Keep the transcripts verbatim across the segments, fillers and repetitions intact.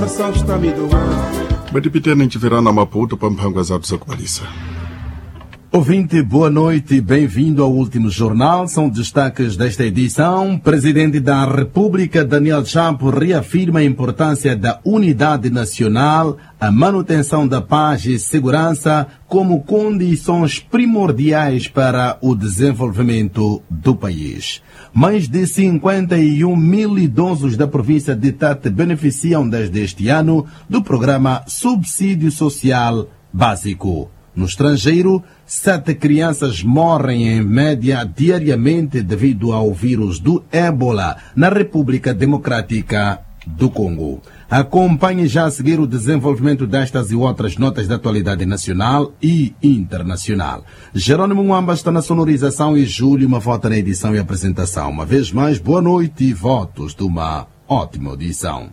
Badipiteni nchivirana Maputo pamphangwa zathu zakubalisa. Ouvinte, boa noite e bem-vindo ao último jornal. São destaques desta edição. Presidente da República, Daniel Chapo, reafirma a importância da unidade nacional, a manutenção da paz e segurança como condições primordiais para o desenvolvimento do país. Mais de cinquenta e um mil idosos da província de Tete beneficiam desde este ano do programa Subsídio Social Básico. No estrangeiro, sete crianças morrem em média diariamente devido ao vírus do ébola na República Democrática do Congo. Acompanhe já a seguir o desenvolvimento destas e outras notas da atualidade nacional e internacional. Jerônimo Mwamba está na sonorização e Júlio Mavota na edição e apresentação. Uma vez mais, boa noite e votos de uma ótima audição.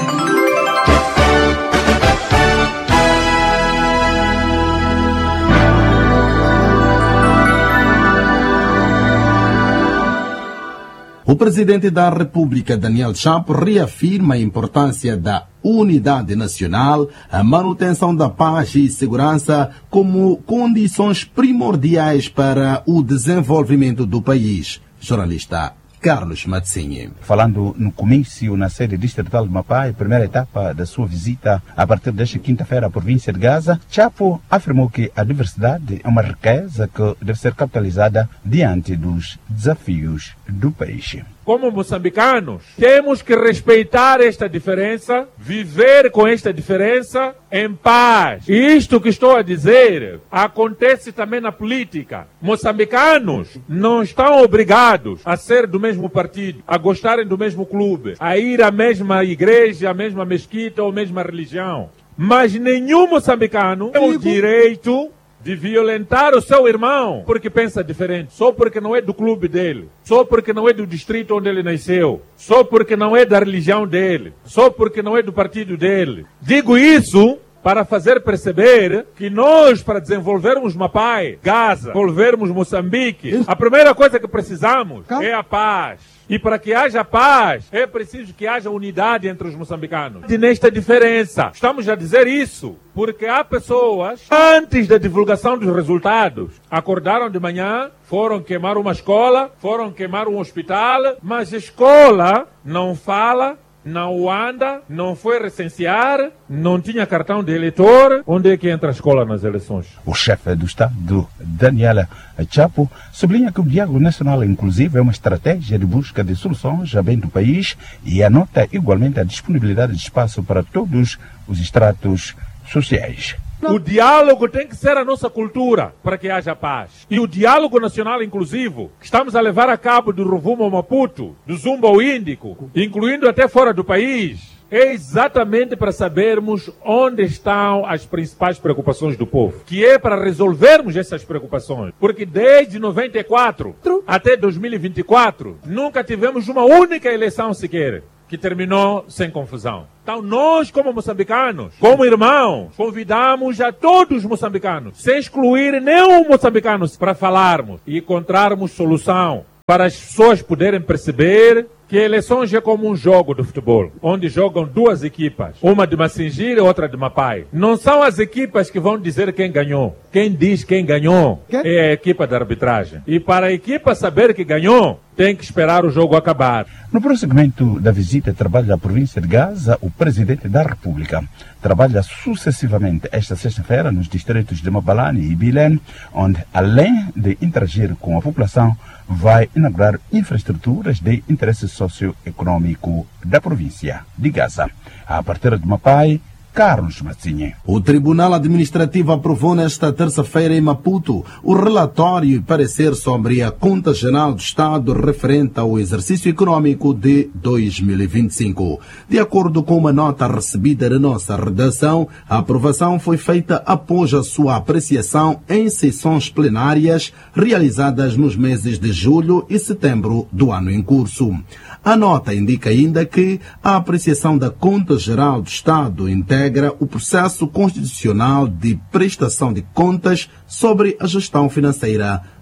O presidente da República, Daniel Chapo, reafirma a importância da unidade nacional, a manutenção da paz e segurança como condições primordiais para o desenvolvimento do país. Jornalista Carlos Matzinha. Falando no comício na sede distrital de Mapai, primeira etapa da sua visita a partir desta quinta-feira à província de Gaza, Chapo afirmou que a diversidade é uma riqueza que deve ser capitalizada diante dos desafios do país. Como moçambicanos, temos que respeitar esta diferença, viver com esta diferença em paz. E isto que estou a dizer acontece também na política. Moçambicanos não estão obrigados a ser do mesmo partido, a gostarem do mesmo clube, a ir à mesma igreja, à mesma mesquita ou à mesma religião. Mas nenhum moçambicano tem o direito de violentar o seu irmão porque pensa diferente, só porque não é do clube dele, só porque não é do distrito onde ele nasceu, só porque não é da religião dele, só porque não é do partido dele. Digo isso para fazer perceber que nós, para desenvolvermos Mapai, Gaza, desenvolvermos Moçambique, a primeira coisa que precisamos é a paz. E para que haja paz, é preciso que haja unidade entre os moçambicanos. E nesta diferença, estamos a dizer isso porque há pessoas, antes da divulgação dos resultados, acordaram de manhã, foram queimar uma escola, foram queimar um hospital, mas a escola não fala, não anda, não foi recensear, não tinha cartão de eleitor. Onde é que entra a escola nas eleições? O chefe do Estado, Daniel Chapo, sublinha que o diálogo nacional inclusivo é uma estratégia de busca de soluções a bem do país e anota igualmente a disponibilidade de espaço para todos os estratos sociais. O diálogo tem que ser a nossa cultura para que haja paz. E o diálogo nacional inclusivo, que estamos a levar a cabo do Rovuma ao Maputo, do Zumba ao Índico, incluindo até fora do país, é exatamente para sabermos onde estão as principais preocupações do povo, que é para resolvermos essas preocupações. Porque desde noventa e quatro até dois mil e vinte e quatro, nunca tivemos uma única eleição sequer que terminou sem confusão. Então nós, como moçambicanos, como irmãos, convidamos a todos os moçambicanos, sem excluir nenhum moçambicano, para falarmos e encontrarmos solução, para as pessoas poderem perceber que eleições é como um jogo de futebol, onde jogam duas equipas, uma de Massingira e outra de Mapai. Não são as equipas que vão dizer quem ganhou. Quem diz quem ganhou é a equipa da arbitragem. E para a equipa saber que ganhou, tem que esperar o jogo acabar. No prosseguimento da visita de trabalho da província de Gaza, o presidente da República trabalha sucessivamente esta sexta-feira nos distritos de Mabalane e Bilene, onde, além de interagir com a população, vai inaugurar infraestruturas de interesse socioeconômico da província de Gaza. A partir de Mapai, Carlos Matzinha. O Tribunal Administrativo aprovou nesta terça-feira em Maputo o relatório e parecer sobre a Conta Geral do Estado referente ao exercício econômico de dois mil e vinte e cinco. De acordo com uma nota recebida da nossa redação, a aprovação foi feita após a sua apreciação em sessões plenárias realizadas nos meses de julho e setembro do ano em curso. A nota indica ainda que a apreciação da Conta Geral do Estado integra o processo constitucional de prestação de contas sobre a gestão financeira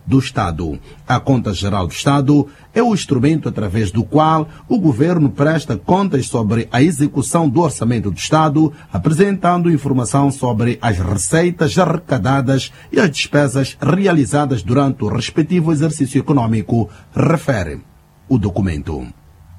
do Estado. A Conta Geral do Estado é o instrumento através do qual o governo presta contas sobre a execução do orçamento do Estado, apresentando informação sobre as receitas arrecadadas e as despesas realizadas durante o respectivo exercício econômico, refere o documento.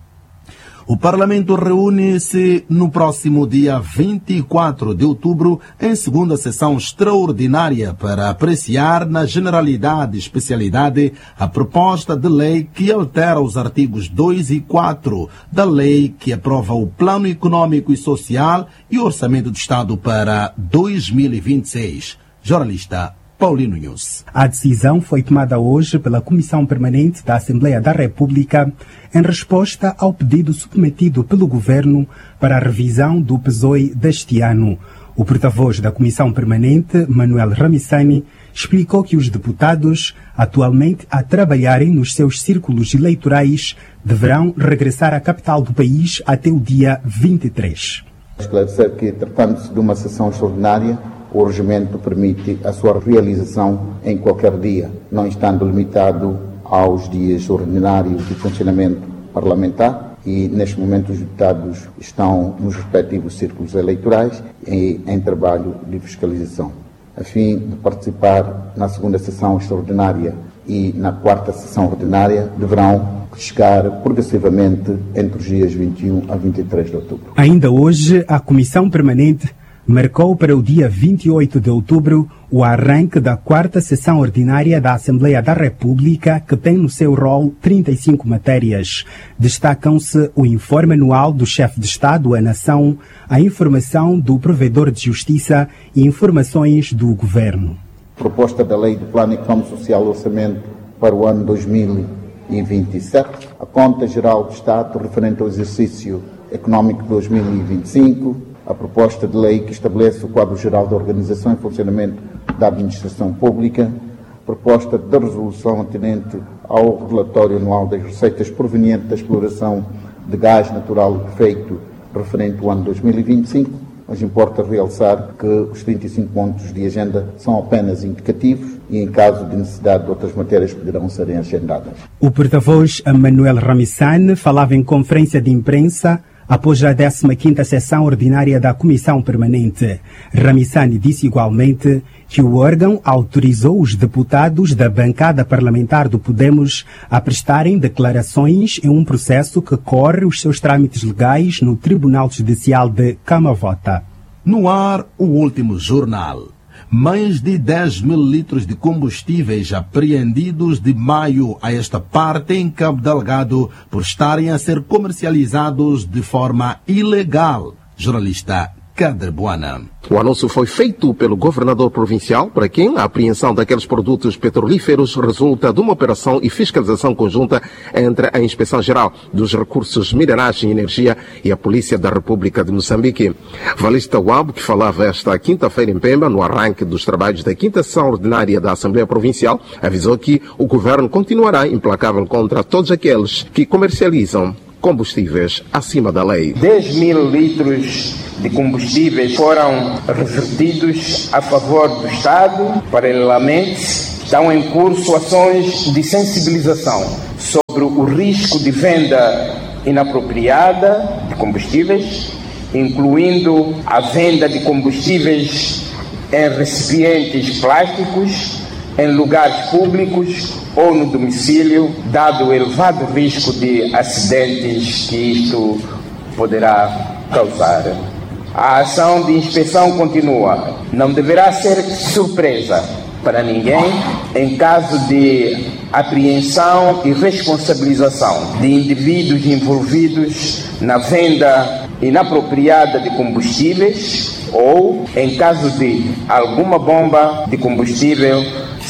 O Parlamento reúne-se no próximo dia vinte e quatro de outubro em segunda sessão extraordinária para apreciar na generalidade e especialidade a proposta de lei que altera os artigos dois e quatro da lei que aprova o Plano Econômico e Social e o Orçamento do Estado para dois mil e vinte e seis. Jornalista Paulino News. A decisão foi tomada hoje pela Comissão Permanente da Assembleia da República em resposta ao pedido submetido pelo Governo para a revisão do P S O E deste ano. O porta-voz da Comissão Permanente, Manuel Ramissani, explicou que os deputados, atualmente a trabalharem nos seus círculos eleitorais, deverão regressar à capital do país até o dia vinte e três. Esclarecer que, tratando-se de uma sessão extraordinária, o regimento permite a sua realização em qualquer dia, não estando limitado aos dias ordinários de funcionamento parlamentar, e neste momento os deputados estão nos respectivos círculos eleitorais e em trabalho de fiscalização. A fim de participar na segunda sessão extraordinária e na quarta sessão ordinária, deverão chegar progressivamente entre os dias vinte e um a vinte e três de outubro. Ainda hoje, a Comissão Permanente marcou para o dia vinte e oito de outubro o arranque da quarta sessão ordinária da Assembleia da República, que tem no seu rol trinta e cinco matérias. Destacam-se o informe anual do chefe de Estado à Nação, a informação do provedor de Justiça e informações do Governo. Proposta da Lei do Plano Econômico Social e Orçamento para o ano dois mil e vinte e sete, a Conta Geral do Estado referente ao exercício econômico de dois mil e vinte e cinco, a proposta de lei que estabelece o quadro geral da organização e funcionamento da administração pública, proposta de resolução atinente ao relatório anual das receitas provenientes da exploração de gás natural liquefeito referente ao ano dois mil e vinte e cinco, mas importa realçar que os trinta e cinco pontos de agenda são apenas indicativos e, em caso de necessidade de outras matérias, poderão serem agendadas. O porta-voz Manuel Ramissani falava em conferência de imprensa após a décima quinta sessão ordinária da Comissão Permanente. Ramissani disse igualmente que o órgão autorizou os deputados da bancada parlamentar do Podemos a prestarem declarações em um processo que corre os seus trâmites legais no Tribunal Judicial de Camavota. No ar, o último jornal. Mais de dez mil litros de combustíveis apreendidos de maio a esta parte em Cabo Delgado por estarem a ser comercializados de forma ilegal. Jornalista Kader Buana. O anúncio foi feito pelo governador provincial, para quem a apreensão daqueles produtos petrolíferos resulta de uma operação e fiscalização conjunta entre a Inspeção-Geral dos Recursos Minerais e Energia e a Polícia da República de Moçambique. Valista Wabo, que falava esta quinta-feira em Pemba, no arranque dos trabalhos da quinta sessão ordinária da Assembleia Provincial, avisou que o governo continuará implacável contra todos aqueles que comercializam combustíveis acima da lei. dez mil litros de combustíveis foram revertidos a favor do Estado. Paralelamente, estão em curso ações de sensibilização sobre o risco de venda inapropriada de combustíveis, incluindo a venda de combustíveis em recipientes plásticos, em lugares públicos ou no domicílio, dado o elevado risco de acidentes que isto poderá causar. A ação de inspeção continua. Não deverá ser surpresa para ninguém em caso de apreensão e responsabilização de indivíduos envolvidos na venda inapropriada de combustíveis ou em caso de alguma bomba de combustível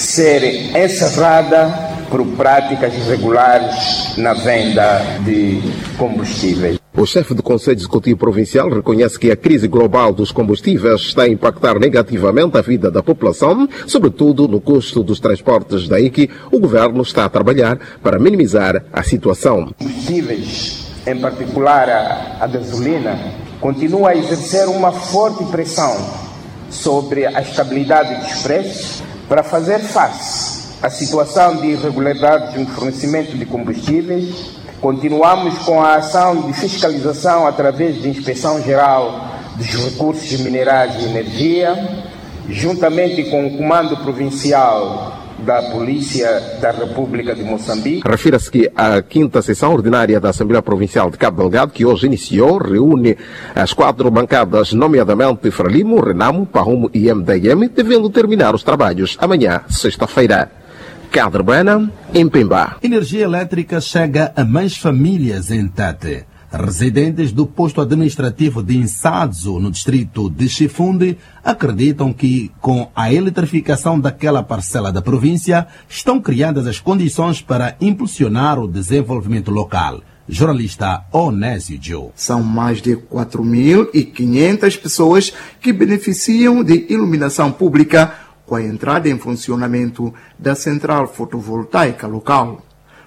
ser encerrada por práticas irregulares na venda de combustíveis. O chefe do Conselho Executivo Provincial reconhece que a crise global dos combustíveis está a impactar negativamente a vida da população, sobretudo no custo dos transportes. Daí que o governo está a trabalhar para minimizar a situação. Combustíveis, em particular a, a gasolina, continua a exercer uma forte pressão sobre a estabilidade dos preços para fazer face a situação de irregularidades no fornecimento de combustíveis, continuamos com a ação de fiscalização através de Inspeção Geral dos Recursos Minerais e Energia, juntamente com o Comando Provincial da Polícia da República de Moçambique. Refira-se que a quinta sessão ordinária da Assembleia Provincial de Cabo Delgado, que hoje iniciou, reúne as quatro bancadas, nomeadamente Frelimo, Renamo, Pahumo e M D M, devendo terminar os trabalhos amanhã, sexta-feira. Cadre Buena, em Pemba. Energia elétrica chega a mais famílias em Tete. Residentes do posto administrativo de Insadzo, no distrito de Chifunde, acreditam que, com a eletrificação daquela parcela da província, estão criadas as condições para impulsionar o desenvolvimento local. Jornalista Onésio Joe. São mais de quatro mil e quinhentas pessoas que beneficiam de iluminação pública com a entrada em funcionamento da central fotovoltaica local.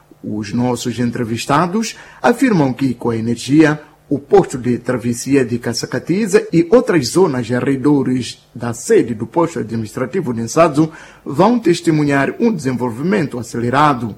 Os nossos entrevistados afirmam que, com a energia, o posto de travessia de Caçacatiza e outras zonas arredores da sede do posto administrativo de Insadzo vão testemunhar um desenvolvimento acelerado.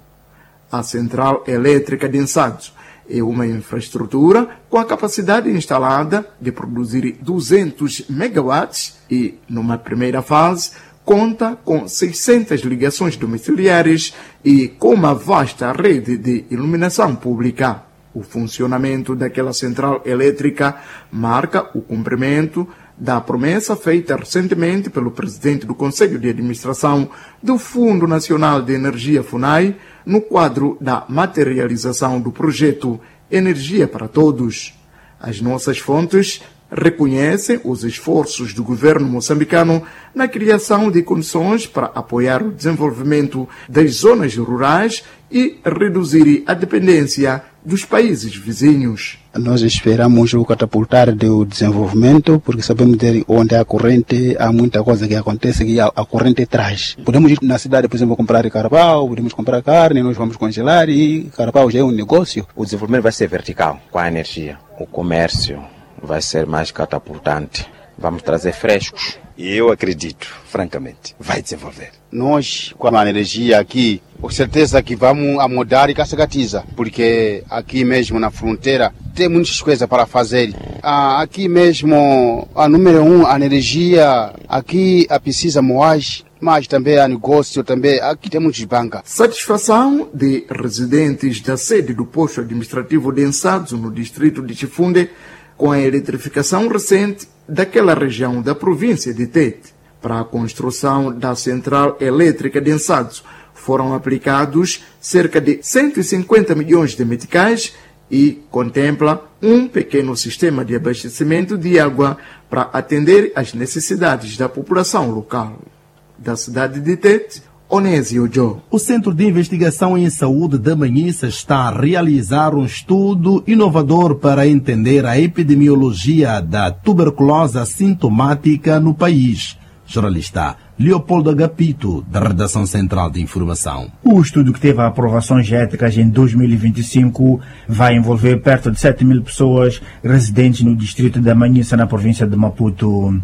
A central elétrica de Insadzo é uma infraestrutura com a capacidade instalada de produzir duzentos megawatts e, numa primeira fase, conta com seiscentas ligações domiciliares e com uma vasta rede de iluminação pública. O funcionamento daquela central elétrica marca o cumprimento da promessa feita recentemente pelo presidente do Conselho de Administração do Fundo Nacional de Energia FUNAI no quadro da materialização do projeto Energia para Todos. As nossas fontes reconhecem os esforços do governo moçambicano na criação de condições para apoiar o desenvolvimento das zonas rurais e reduzir a dependência dos países vizinhos. Nós esperamos o catapultar do desenvolvimento, porque sabemos de onde há corrente, há muita coisa que acontece que a, a corrente traz. Podemos ir na cidade, por exemplo, comprar carapau, podemos comprar carne, nós vamos congelar e carapau já é um negócio. O desenvolvimento vai ser vertical com a energia, o comércio vai ser mais catapultante. Vamos trazer frescos. E eu acredito, francamente, vai desenvolver. Nós, com a energia aqui, com certeza que vamos a mudar e Caçacatiza, porque aqui mesmo na fronteira tem muitas coisas para fazer. Ah, aqui mesmo, a número um, a energia, aqui a precisa moagem, mas também há negócio, também aqui tem muitos bancos. Satisfação de residentes da sede do posto administrativo de Insadzo, no distrito de Chifunde, com a eletrificação recente daquela região da província de Tete. Para a construção da central elétrica de Insadzo foram aplicados cerca de cento e cinquenta milhões de meticais e contempla um pequeno sistema de abastecimento de água para atender às necessidades da população local. Da cidade de Tete, Onésio Joe. O Centro de Investigação em Saúde da Manhissa está a realizar um estudo inovador para entender a epidemiologia da tuberculose assintomática no país. Jornalista Leopoldo Agapito, da Redação Central de Informação. O estudo, que teve aprovações éticas em dois mil e vinte e cinco, vai envolver perto de sete mil pessoas residentes no distrito da Manhissa, na província de Maputo.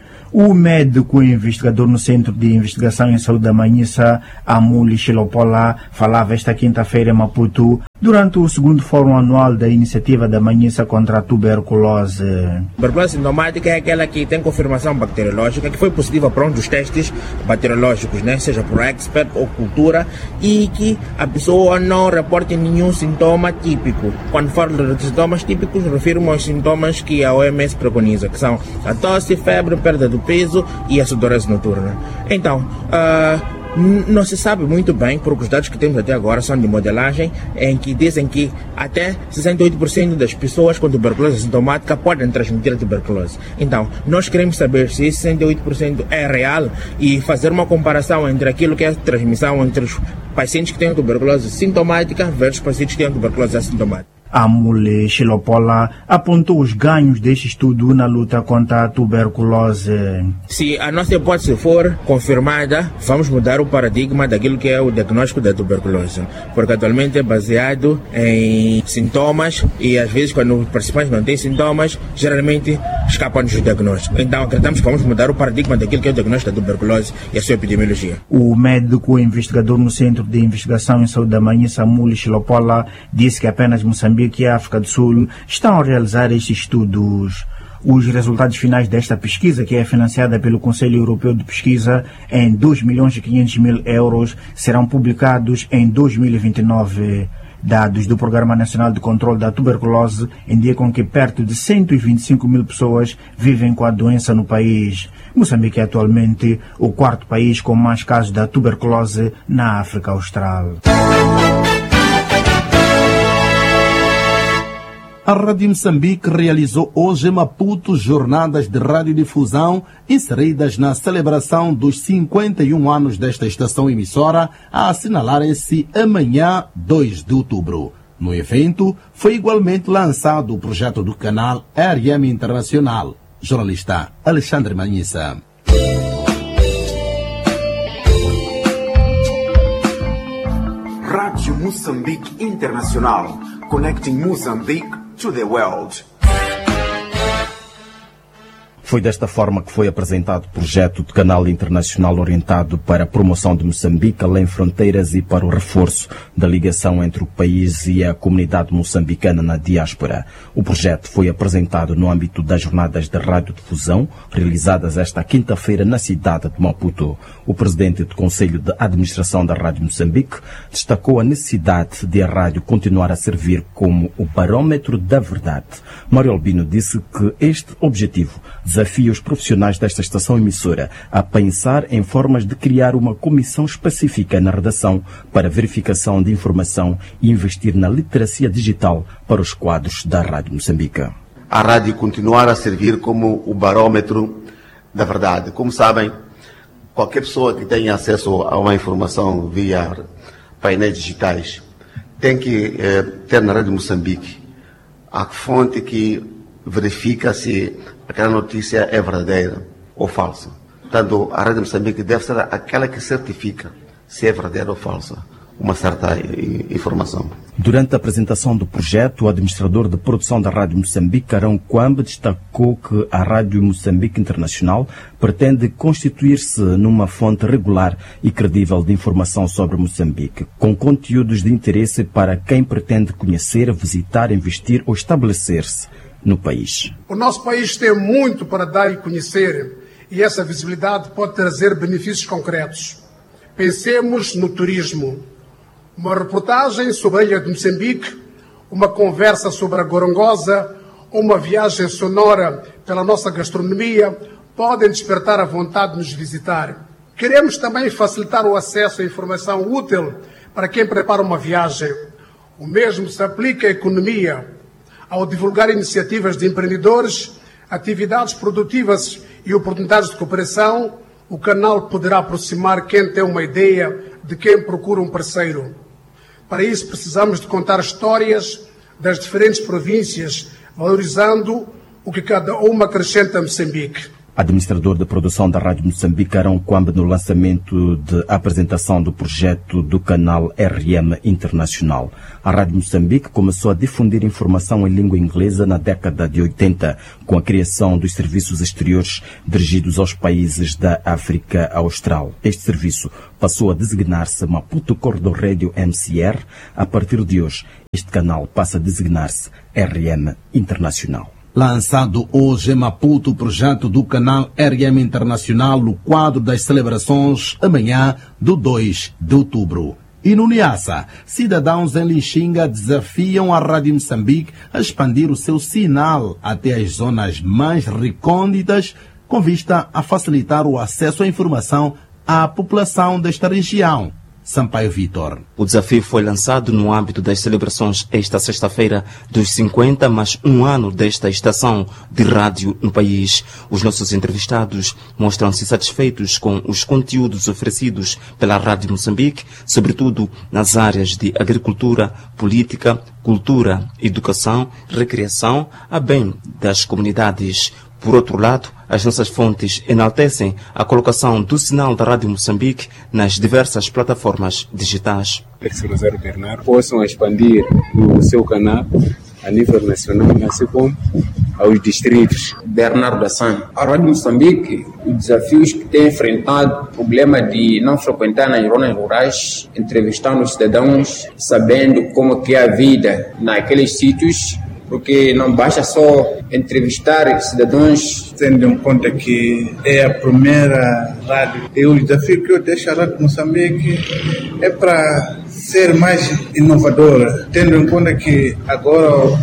O médico investigador no Centro de Investigação em Saúde da Manhissa, Amuli Xilopola, falava esta quinta-feira em Maputo durante o segundo fórum anual da iniciativa da Manhissa contra a tuberculose. A tuberculose sintomática é aquela que tem confirmação bacteriológica, que foi positiva para um dos testes bacteriológicos, né? Seja por expert ou cultura, e que a pessoa não reporta nenhum sintoma típico. Quando falo de sintomas típicos, refiro-me aos sintomas que a O M S preconiza, que são a tosse, febre, perda do peso e a sudorese noturna. Então, uh, não se sabe muito bem, porque os dados que temos até agora são de modelagem, em que dizem que até sessenta e oito por cento das pessoas com tuberculose assintomática podem transmitir a tuberculose. Então, nós queremos saber se esse sessenta e oito por cento é real e fazer uma comparação entre aquilo que é a transmissão entre os pacientes que têm tuberculose sintomática versus pacientes que têm tuberculose assintomática. Amule Xilopola apontou os ganhos deste estudo na luta contra a tuberculose. Se a nossa hipótese for confirmada, vamos mudar o paradigma daquilo que é o diagnóstico da tuberculose, porque atualmente é baseado em sintomas e às vezes quando os participantes não têm sintomas, geralmente escapam-nos do diagnóstico. Então acreditamos que vamos mudar o paradigma daquilo que é o diagnóstico da tuberculose e a sua epidemiologia. O médico investigador no Centro de Investigação em Saúde da Manhissa, Amule Xilopola, disse que apenas Moçambique e a África do Sul estão a realizar estes estudos. Os resultados finais desta pesquisa, que é financiada pelo Conselho Europeu de Pesquisa em dois milhões e quinhentos mil euros, serão publicados em dois mil e vinte e nove. Dados do Programa Nacional de Controlo da Tuberculose indicam que perto de cento e vinte e cinco mil pessoas vivem com a doença no país. Moçambique é atualmente o quarto país com mais casos da tuberculose na África Austral. A Rádio Moçambique realizou hoje em Maputo jornadas de radiodifusão inseridas na celebração dos cinquenta e um anos desta estação emissora, a assinalarem-se amanhã, dois de outubro. No evento, foi igualmente lançado o projeto do canal R M Internacional. Jornalista Alexandre Manhissa. Rádio Moçambique Internacional, connecting Mozambique to the world. Foi desta forma que foi apresentado o projeto de canal internacional orientado para a promoção de Moçambique além fronteiras e para o reforço da ligação entre o país e a comunidade moçambicana na diáspora. O projeto foi apresentado no âmbito das jornadas de radiodifusão realizadas esta quinta-feira na cidade de Maputo. O presidente do Conselho de Administração da Rádio Moçambique destacou a necessidade de a rádio continuar a servir como o parâmetro da verdade. Mário Albino disse que este objetivo desafia os profissionais desta estação emissora a pensar em formas de criar uma comissão específica na redação para verificação de informação e investir na literacia digital para os quadros da Rádio Moçambique. A rádio continuar a servir como o barômetro da verdade. Como sabem, qualquer pessoa que tenha acesso a uma informação via painéis digitais tem que eh, ter na Rádio Moçambique a fonte que verifica se aquela notícia é verdadeira ou falsa. Portanto, a Rádio Moçambique deve ser aquela que certifica se é verdadeira ou falsa uma certa informação. Durante a apresentação do projeto, o administrador de produção da Rádio Moçambique, Arão Quambe, destacou que a Rádio Moçambique Internacional pretende constituir-se numa fonte regular e credível de informação sobre Moçambique, com conteúdos de interesse para quem pretende conhecer, visitar, investir ou estabelecer-se no país. O nosso país tem muito para dar e conhecer, e essa visibilidade pode trazer benefícios concretos. Pensemos no turismo. Uma reportagem sobre a ilha de Moçambique, uma conversa sobre a Gorongosa, ou uma viagem sonora pela nossa gastronomia podem despertar a vontade de nos visitar. Queremos também facilitar o acesso à informação útil para quem prepara uma viagem. O mesmo se aplica à economia. Ao divulgar iniciativas de empreendedores, atividades produtivas e oportunidades de cooperação, o canal poderá aproximar quem tem uma ideia de quem procura um parceiro. Para isso, precisamos de contar histórias das diferentes províncias, valorizando o que cada uma acrescenta a Moçambique. Administrador de produção da Rádio Moçambique, Arão Quambe, no lançamento de apresentação do projeto do canal R M Internacional. A Rádio Moçambique começou a difundir informação em língua inglesa na década de oitenta, com a criação dos serviços exteriores dirigidos aos países da África Austral. Este serviço passou a designar-se Maputo Corridor Radio M C R. A partir de hoje, este canal passa a designar-se R M Internacional. Lançado hoje em Maputo o projeto do canal R M Internacional no quadro das celebrações amanhã do dois de outubro. E no Niassa, cidadãos em Lixinga desafiam a Rádio Moçambique a expandir o seu sinal até as zonas mais recônditas com vista a facilitar o acesso à informação à população desta região. Sampaio Vitor. O desafio foi lançado no âmbito das celebrações esta sexta-feira dos cinquenta mais um ano desta estação de rádio no país. Os nossos entrevistados mostram-se satisfeitos com os conteúdos oferecidos pela Rádio Moçambique, sobretudo nas áreas de agricultura, política, cultura, educação, recreação, a bem das comunidades. Por outro lado, as nossas fontes enaltecem a colocação do sinal da Rádio Moçambique nas diversas plataformas digitais. Terceiro Bernardo possam expandir o seu canal a nível nacional, assim como aos distritos. Bernardo Assan. A Rádio Moçambique, os desafios que tem enfrentado, o problema de não frequentar nas zonas rurais, entrevistando os cidadãos, sabendo como que é a vida naqueles sítios, porque não basta só entrevistar cidadãos. Tendo em conta que é a primeira rádio, e o desafio que eu deixo a Rádio Moçambique é para ser mais inovadora, tendo em conta que agora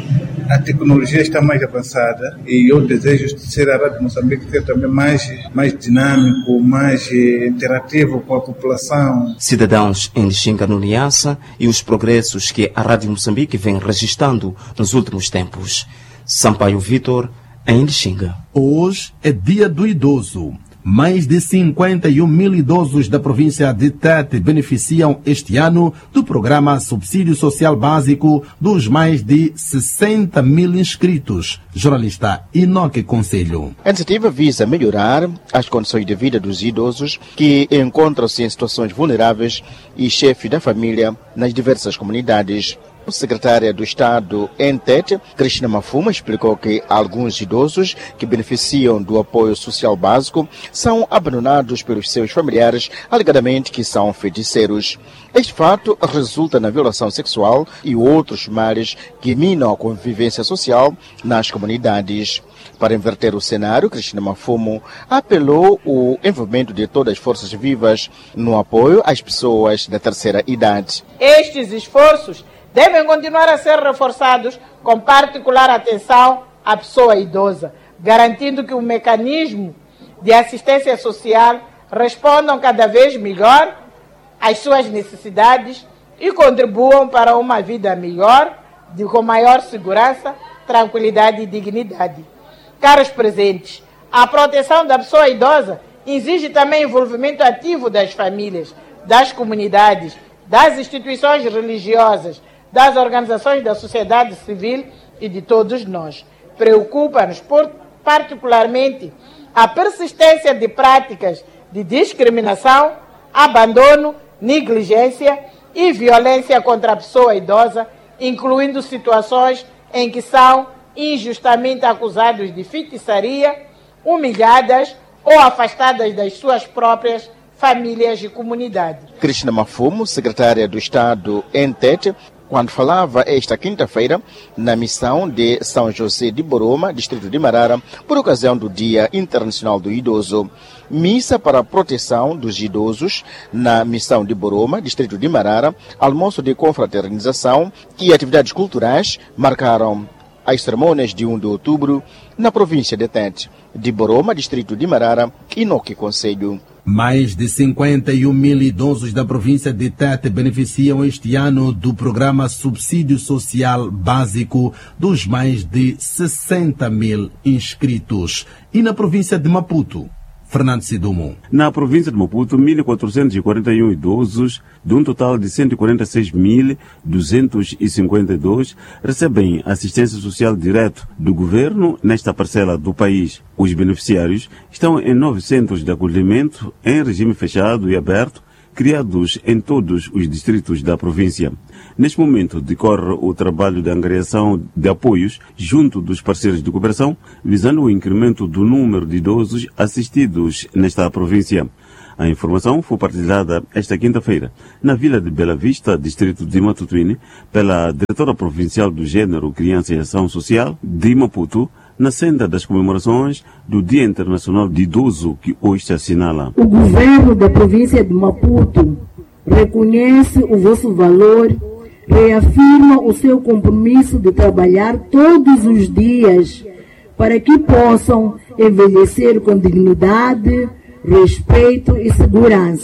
a tecnologia está mais avançada e eu desejo ser a Rádio Moçambique ser também mais, mais dinâmico, mais interativo com a população. Cidadãos em Lixinga, no Niassa, e os progressos que a Rádio Moçambique vem registrando nos últimos tempos. Sampaio Vitor, em Lixinga. Hoje é Dia do Idoso. Mais de cinquenta e um mil idosos da província de Tete beneficiam este ano do programa Subsídio Social Básico dos mais de sessenta mil inscritos. Jornalista Inoque Conselho. A iniciativa visa melhorar as condições de vida dos idosos que encontram-se em situações vulneráveis e chefes da família nas diversas comunidades. A secretária do Estado em Tete, Cristina Mafuma, explicou que alguns idosos que beneficiam do apoio social básico são abandonados pelos seus familiares, alegadamente que são feiticeiros. Este fato resulta na violação sexual e outros males que minam a convivência social nas comunidades. Para inverter o cenário, Cristina Mafumo apelou o envolvimento de todas as forças vivas no apoio às pessoas da terceira idade. Estes esforços devem continuar a ser reforçados com particular atenção à pessoa idosa, garantindo que o mecanismo de assistência social respondam cada vez melhor às suas necessidades e contribuam para uma vida melhor, de, com maior segurança, tranquilidade e dignidade. Caros presentes, a proteção da pessoa idosa exige também envolvimento ativo das famílias, das comunidades, das instituições religiosas, das organizações da sociedade civil e de todos nós. Preocupa-nos particularmente a persistência de práticas de discriminação, abandono, negligência e violência contra a pessoa idosa, incluindo situações em que são injustamente acusados de feitiçaria, humilhadas ou afastadas das suas próprias famílias e comunidades. Cristina Mafumo, secretária do Estado em Tete, quando falava esta quinta-feira na missão de São José de Boroma, distrito de Marara, por ocasião do Dia Internacional do Idoso. Missa para a proteção dos idosos na missão de Boroma, distrito de Marara, almoço de confraternização e atividades culturais marcaram as cerimônias de primeiro de outubro na província de Tete. De Boroma, distrito de Marara, Inoque Conselho. Mais de cinquenta e um mil idosos da província de Tete beneficiam este ano do programa Subsídio Social Básico dos mais de sessenta mil inscritos. E na província de Maputo, Fernando Sidumo. Na província de Maputo, mil quatrocentos e quarenta e um idosos, de um total de cento e quarenta e seis mil duzentos e cinquenta e dois, recebem assistência social direto do governo nesta parcela do país. Os beneficiários estão em nove centros de acolhimento em regime fechado e aberto, criados em todos os distritos da província. Neste momento, decorre o trabalho de angariação de apoios junto dos parceiros de cooperação, visando o incremento do número de idosos assistidos nesta província. A informação foi partilhada esta quinta-feira na Vila de Bela Vista, distrito de Matutuine, pela diretora provincial do Gênero, Criança e Ação Social de Maputo, na senda das comemorações do Dia Internacional de Idoso, que hoje se assinala. O governo da província de Maputo reconhece o vosso valor, reafirma o seu compromisso de trabalhar todos os dias para que possam envelhecer com dignidade, respeito e segurança.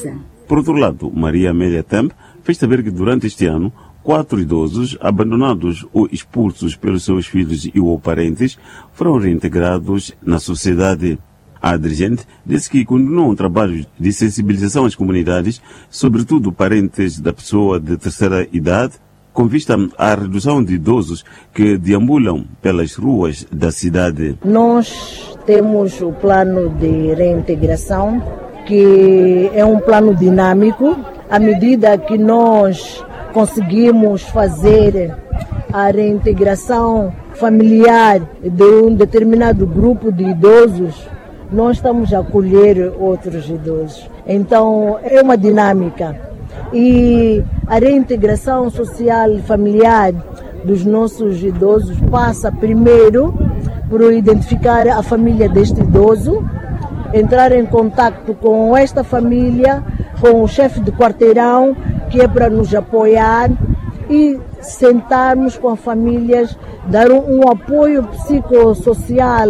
Por outro lado, Maria Amélia Temp fez saber que durante este ano, quatro idosos abandonados ou expulsos pelos seus filhos e ou parentes foram reintegrados na sociedade. A dirigente disse que continuam trabalhos de sensibilização às comunidades, sobretudo parentes da pessoa de terceira idade, com vista à redução de idosos que deambulam pelas ruas da cidade. Nós temos o plano de reintegração, que é um plano dinâmico. À medida que nós conseguimos fazer a reintegração familiar de um determinado grupo de idosos, nós estamos a acolher outros idosos. Então, é uma dinâmica. E a reintegração social e familiar dos nossos idosos passa primeiro por identificar a família deste idoso, entrar em contato com esta família, com o chefe de quarteirão, que é para nos apoiar, e sentarmos com as famílias, dar um, um apoio psicossocial,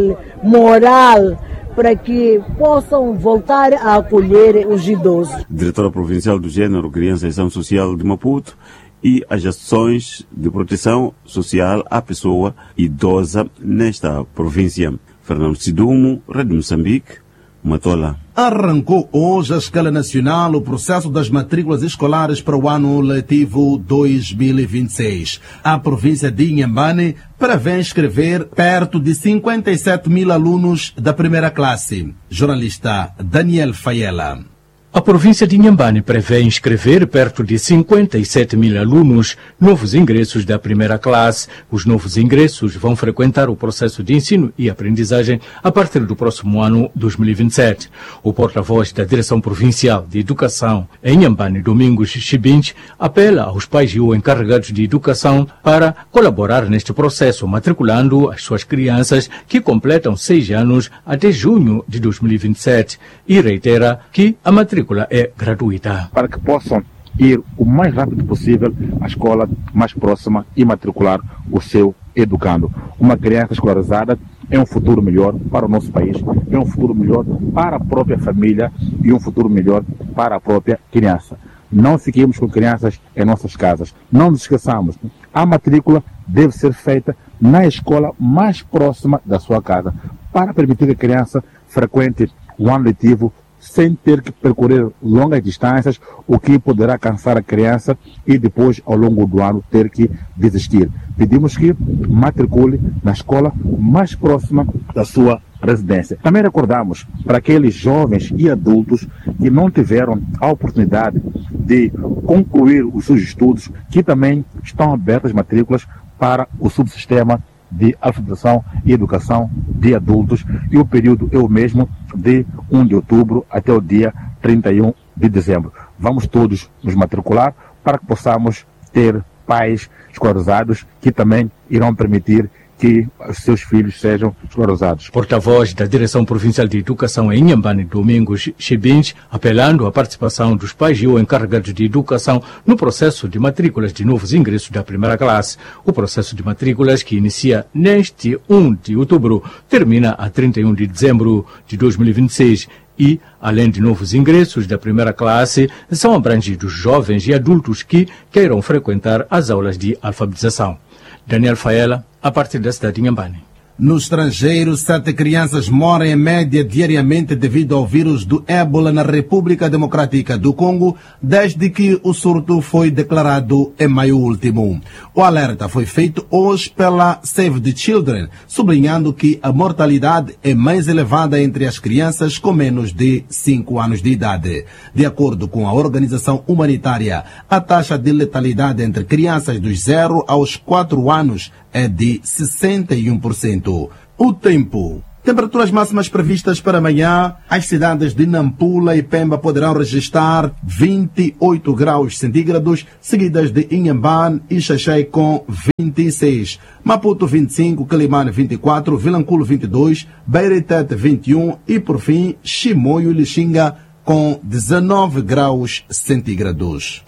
moral, para que possam voltar a acolher os idosos. Diretora Provincial do Gênero, Criança e Ação Social de Maputo, e as ações de proteção social à pessoa idosa nesta província. Fernando Sidumo, Rádio Moçambique, Matola. Arrancou hoje à escala nacional o processo das matrículas escolares para o ano letivo dois mil e vinte e seis. A província de Inhambane prevê inscrever perto de cinquenta e sete mil alunos da primeira classe. Jornalista Daniel Faiela. A província de Inhambane prevê inscrever perto de cinquenta e sete mil alunos novos ingressos da primeira classe. Os novos ingressos vão frequentar o processo de ensino e aprendizagem a partir do próximo ano dois mil e vinte e sete. O porta-voz da Direção Provincial de Educação em Inhambane, Domingos Chibinch, apela aos pais e os encarregados de educação para colaborar neste processo, matriculando as suas crianças que completam seis anos até junho de dois mil e vinte e sete, e reitera que a matrícula é gratuita. Para que possam ir o mais rápido possível à escola mais próxima e matricular o seu educando. Uma criança escolarizada é um futuro melhor para o nosso país, é um futuro melhor para a própria família e um futuro melhor para a própria criança. Não fiquemos com crianças em nossas casas. Não nos esqueçamos, a matrícula deve ser feita na escola mais próxima da sua casa, para permitir que a criança frequente o ano letivo sem ter que percorrer longas distâncias, o que poderá cansar a criança e depois, ao longo do ano, ter que desistir. Pedimos que matricule na escola mais próxima da sua residência. Também recordamos para aqueles jovens e adultos que não tiveram a oportunidade de concluir os seus estudos, que também estão abertas matrículas para o subsistema de alfabetização e educação de adultos, e o período é o mesmo, de primeiro de outubro até o dia trinta e um de dezembro. Vamos todos nos matricular para que possamos ter pais escolarizados que também irão permitir que os seus filhos sejam escolarizados. Porta-voz da Direção Provincial de Educação em Inhambane, Domingos Chibinch, apelando à participação dos pais e ou encarregados de educação no processo de matrículas de novos ingressos da primeira classe. O processo de matrículas, que inicia neste primeiro de outubro, termina a trinta e um de dezembro de dois mil e vinte e seis. E, além de novos ingressos da primeira classe, são abrangidos jovens e adultos que queiram frequentar as aulas de alfabetização. Daniel Faela, a partir da cidade de Inhambane. No estrangeiro, sete crianças morrem em média diariamente devido ao vírus do ébola na República Democrática do Congo, desde que o surto foi declarado em maio último. O alerta foi feito hoje pela Save the Children, sublinhando que a mortalidade é mais elevada entre as crianças com menos de cinco anos de idade. De acordo com a organização humanitária, a taxa de letalidade entre crianças dos zero aos quatro anos é de sessenta e um por cento. O tempo. Temperaturas máximas previstas para amanhã. As cidades de Nampula e Pemba poderão registrar vinte e oito graus centígrados, seguidas de Inhambane e Xaxai com vinte e seis. Maputo vinte e cinco, Quelimane vinte e quatro, Vilanculo vinte e dois, Beira e Tete vinte e um e, por fim, Chimoio e Lixinga com dezenove graus centígrados.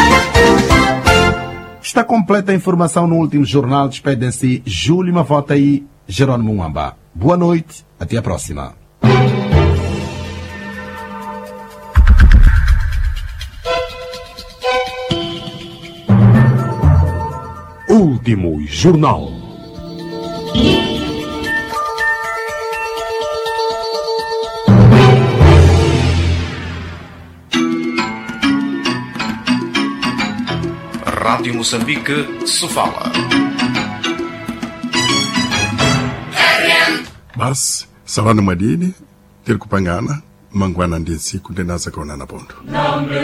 Está completa a informação no último jornal. Despedem-se Júlio Mavota e Jerônimo Mwamba. Boa noite, até a próxima. Último Jornal. Rádio Moçambique se fala. Mas, salano madini, tirkupangana, mangwana ndinsi kundenasa kona na ponto.